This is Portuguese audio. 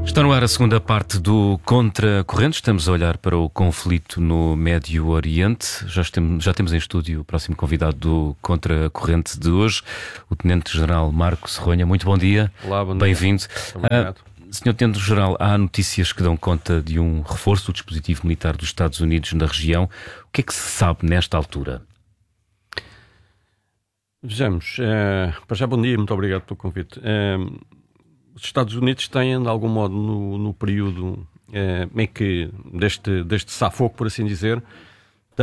Está no ar a segunda parte do Contracorrente. Estamos a olhar para o conflito no Médio Oriente. Já temos em estúdio o próximo convidado do Contracorrente de hoje, o Tenente-General Marco Serronha. Muito bom dia. Olá, bom dia. Bem-vindo. Obrigado. Senhor Tenente-General, há notícias que dão conta de um reforço do dispositivo militar dos Estados Unidos na região. O que é que se sabe nesta altura? Vejamos. Para já, bom dia e muito obrigado pelo convite. Os Estados Unidos têm, de algum modo, no período meio que deste safoco, por assim dizer,